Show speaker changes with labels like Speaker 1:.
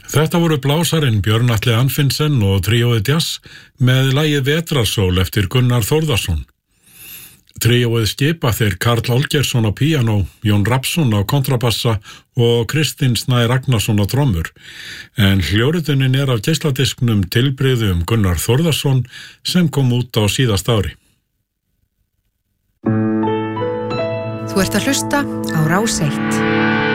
Speaker 1: Þetta voru blásarinn Björn Atli Anfinsen og tríóið Jazz með lagið Vetrarsól eftir Gunnar Þórðarsson. Tríóið skipa þeir Karl Olgeirsson á píanó, Jón Rapsson á kontrabassa og Kristinn Snær Ragnarsson á trommur, en hljóritunin af geisladisknum Tilbrigði Gunnar Þórðarsson sem kom út á síðasta ári.
Speaker 2: Þú ert að hlusta á Rás 1.